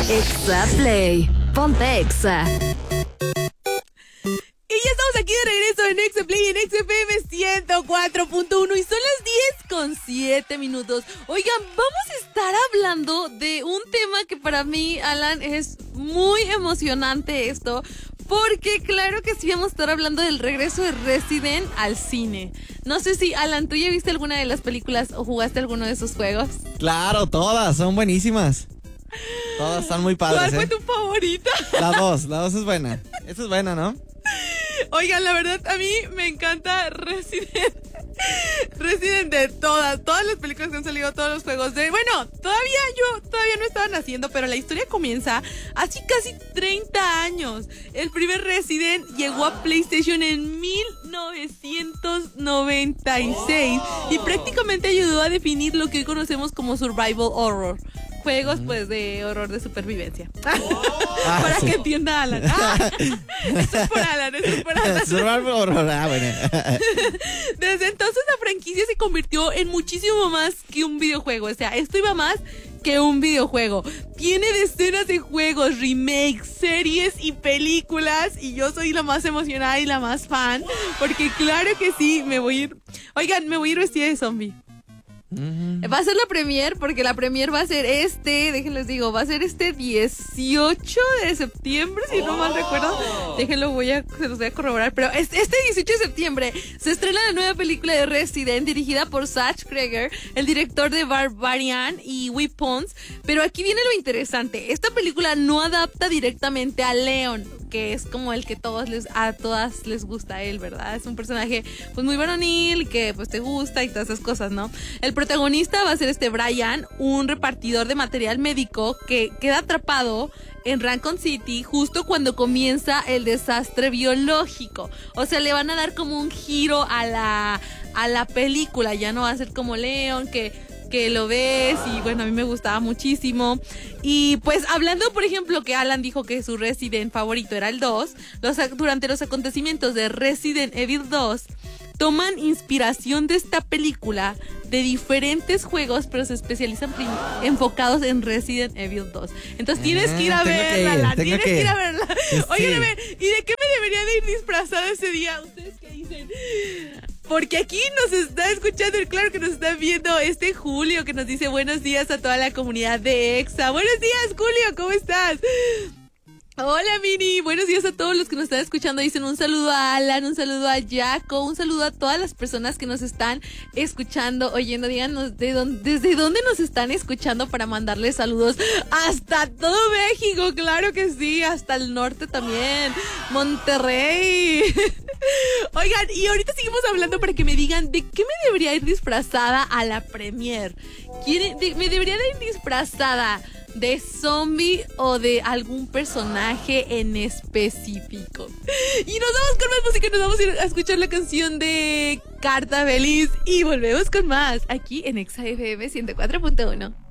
Exa Play. Ponte Exa. Y ya estamos aquí de regreso en Exa Play, en XFM 104.1 y son las 10:07. Oigan, vamos a estar hablando de un tema que para mí, Alan, es muy emocionante esto, porque claro que sí vamos a estar hablando del regreso de Resident al cine. No sé si, Alan, ¿tú ya viste alguna de las películas o jugaste alguno de esos juegos? Claro, todas, son buenísimas. Todas están muy padres. ¿Cuál fue tu favorita? La 2 es buena. Esta es buena, ¿no? Oigan, la verdad, a mí me encanta Resident de todas las películas que han salido, todos los juegos de... Bueno, todavía no estaba naciendo, pero la historia comienza hace casi 30 años. El primer Resident llegó a PlayStation en 1996 y prácticamente ayudó a definir lo que hoy conocemos como survival horror. Juegos, pues, de horror de supervivencia. Para sí. que entienda Alan. Eso es por Alan. Survival horror, bueno. Desde entonces la franquicia se convirtió en muchísimo más que un videojuego. O sea, esto iba más que un videojuego. Tiene decenas de juegos, remakes, series y películas. Y yo soy la más emocionada y la más fan. Porque claro que sí, me voy a ir vestida de zombie. Va a ser la premier, porque la premier va a ser déjenles digo, va a ser este 18 de septiembre, si no mal recuerdo. Déjenlo, se los voy a corroborar. Pero este 18 de septiembre se estrena la nueva película de Resident, dirigida por Zach Cregger, el director de Barbarian y Weapons. Pero aquí viene lo interesante. Esta película no adapta directamente a Leon, que es como el que a todas les gusta a él, ¿verdad? Es un personaje pues muy varonil, que pues te gusta y todas esas cosas, ¿no? El protagonista va a ser Brian, un repartidor de material médico que queda atrapado en Raccoon City justo cuando comienza el desastre biológico. O sea, le van a dar como un giro a la película. Ya no va a ser como Leon, que lo ves, y bueno, a mí me gustaba muchísimo. Y pues hablando, por ejemplo, que Alan dijo que su Resident favorito era el 2, durante los acontecimientos de Resident Evil 2 toman inspiración de esta película de diferentes juegos, pero se especializan enfocados en Resident Evil 2. Entonces tienes que ir a verla, tienes que ir a verla. Oigan, a ver, ¿y de qué me debería de ir disfrazada ese día? ¿Ustedes qué dicen? Porque aquí nos está escuchando, claro que nos está viendo Julio, que nos dice buenos días a toda la comunidad de Exa. Buenos días, Julio, ¿cómo estás? Hola, Mini, buenos días a todos los que nos están escuchando. Dicen un saludo a Alan, un saludo a Jaco, un saludo a todas las personas que nos están escuchando, oyendo. Díganos desde dónde nos están escuchando para mandarles saludos hasta todo México, claro que sí, hasta el norte también, Monterrey. Oigan, y ahorita seguimos hablando para que me digan de qué me debería ir disfrazada a la premier. ¿Me debería de ir disfrazada de zombie o de algún personaje en específico? Y nos vamos con más música, nos vamos a ir a escuchar la canción de Carta Feliz y volvemos con más aquí en Exa FM 104.1.